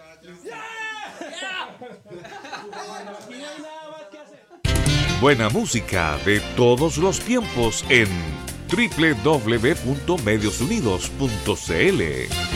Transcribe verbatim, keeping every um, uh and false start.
Buena música de todos los tiempos en doble u doble u doble u punto medios unidos punto c l.